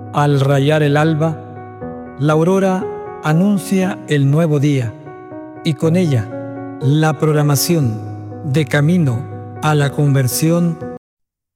Al rayar el alba, la aurora anuncia el nuevo día y con ella la programación de camino a la conversión